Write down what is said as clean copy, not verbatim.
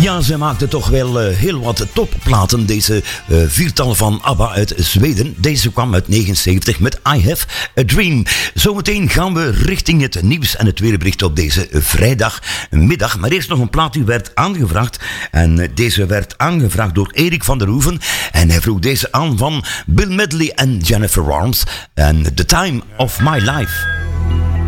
Ja, ze maakte toch wel heel wat topplaten, deze viertal van ABBA uit Zweden. Deze kwam uit 79 met I Have a Dream. Zometeen gaan we richting het nieuws en het weerbericht op deze vrijdagmiddag. Maar eerst nog een plaat die werd aangevraagd. En deze werd aangevraagd door Erik van der Hoeven. En hij vroeg deze aan van Bill Medley en Jennifer Warnes. En The Time of My Life.